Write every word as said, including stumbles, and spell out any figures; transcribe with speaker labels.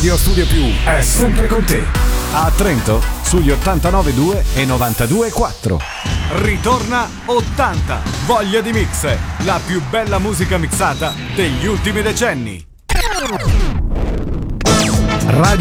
Speaker 1: Radio Studio Più è sempre con te. A Trento sugli ottantanove virgola due e novantadue virgola quattro. Ritorna ottanta, voglia di mix, la più bella musica mixata degli ultimi decenni. Radio